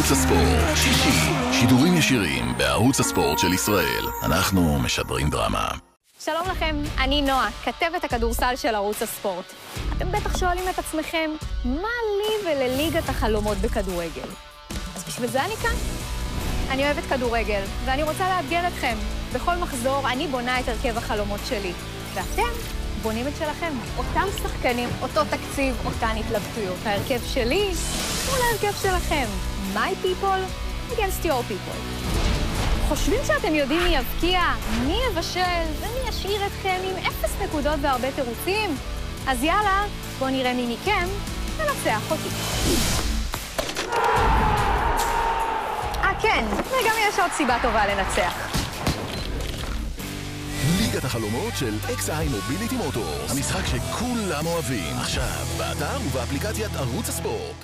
ערוץ הספורט, שישי, שידורים ישירים בערוץ הספורט של ישראל. אנחנו משדרים דרמה. שלום לכם, אני נועה, כתבת הכדורסל של ערוץ הספורט. אתם בטח שואלים את עצמכם, מה לי ולליגת החלומות בכדורגל? אז בשביל זה אני כאן. אני אוהבת כדורגל, ואני רוצה לאתגר אתכם. בכל מחזור אני בונה את הרכב החלומות שלי. ואתם בונים את שלכם. אותם שחקנים, אותו תקציב, אותן התלבטויות. ההרכב שלי מול ההרכב שלכם. My people against your people. חושבים שאתם יודעים מי יבקיע, מי יבשל ומי ישאיר אתכם עם 0 נקודות והרבה תירוצים? אז יאללה, בואו נראה מי מכם ונצח אותי. כן, וגם יש עוד סיבה טובה לנצח. ליגת החלומות של XI מוביליטי מוטורס. המשחק שכולם אוהבים. עכשיו, באתר ובאפליקציית ערוץ הספורט.